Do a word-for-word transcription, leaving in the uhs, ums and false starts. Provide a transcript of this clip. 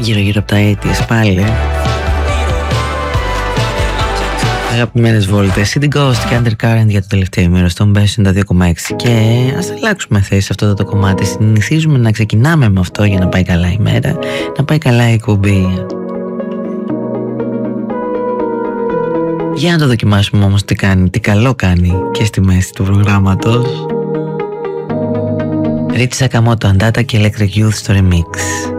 Γύρω γύρω από τα ογδόντα πάλι. Αγαπημένες βόλτες, City Ghost και Undercurrent για το τελευταίο μέρος των Best ενενήντα δύο κόμμα έξι. Και ας αλλάξουμε θέση σε αυτό το κομμάτι. Συνηθίζουμε να ξεκινάμε με αυτό για να πάει καλά η μέρα, να πάει καλά η εκπομπή. Για να το δοκιμάσουμε όμως τι κάνει, τι καλό κάνει και στη μέση του προγράμματος. Ρίτσι Σακαμότο, Αντάτα και Electric Youth στο remix.